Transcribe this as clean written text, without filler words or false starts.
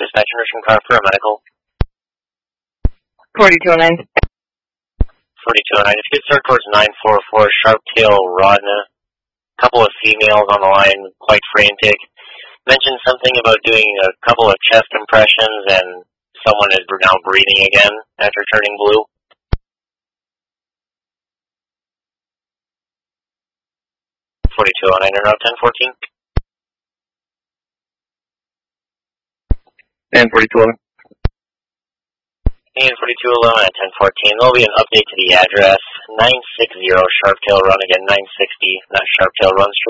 dispatch nursing car for a medical. 4209. 4209. If you could start towards 944 Sharptail Run. A couple of females on the line, quite frantic. Mentioned something about doing a couple of chest compressions, and someone is now breathing again after turning blue. (4209) and Route 1014. And 4211. And 4211 at 1014. There'll be an update to the address. 960 Sharptail Run, again 960, not Sharptail Run Street.